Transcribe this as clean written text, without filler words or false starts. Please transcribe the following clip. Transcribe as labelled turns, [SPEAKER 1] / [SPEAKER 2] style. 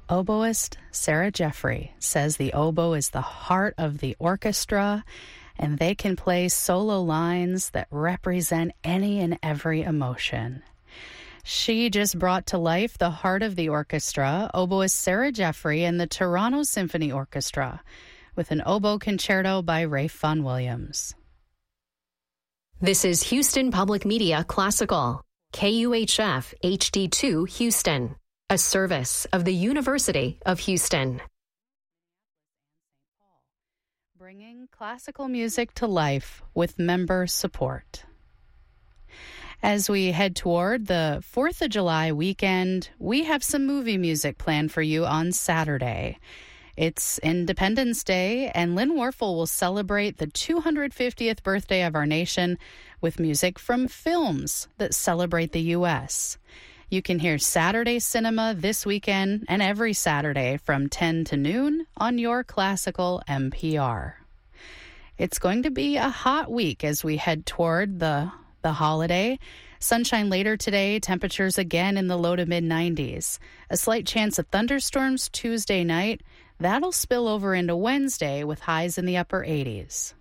[SPEAKER 1] Oboist Sarah Jeffrey says the oboe is the heart of the orchestra, and they can play solo lines that represent any and every emotion. She just brought to life the heart of the orchestra, oboist Sarah Jeffrey and the Toronto Symphony Orchestra, with an oboe concerto by Ralph Vaughan Williams.
[SPEAKER 2] This is Houston Public Media Classical, KUHF HD2 Houston, a service of the University of Houston.
[SPEAKER 1] Bringing classical music to life with member support. As we head toward the 4th of July weekend, we have some movie music planned for you on Saturday. It's Independence Day, and Lynn Warfel will celebrate the 250th birthday of our nation with music from films that celebrate the U.S. You can hear Saturday Cinema this weekend and every Saturday from 10 to noon on your classical NPR. It's going to be a hot week as we head toward the holiday. Sunshine later today, temperatures again in the low to mid-90s. A slight chance of thunderstorms Tuesday night. That'll spill over into Wednesday with highs in the upper 80s.